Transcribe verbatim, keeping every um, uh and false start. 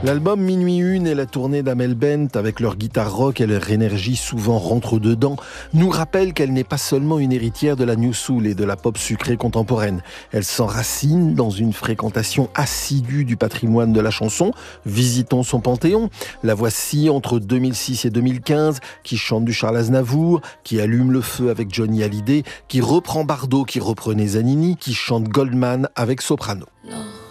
L'album Minuit Une et la tournée d'Amel Bent avec leur guitare rock et leur énergie souvent rentre dedans nous rappellent qu'elle n'est pas seulement une héritière de la new soul et de la pop sucrée contemporaine. Elle s'enracine dans une fréquentation assidue du patrimoine de la chanson. Visitons son panthéon. La voici entre deux mille six et deux mille quinze, qui chante du Charles Aznavour, qui allume le feu avec Johnny Hallyday, qui reprend Bardot, qui reprenait Zanini, qui chante Goldman avec Soprano. Non.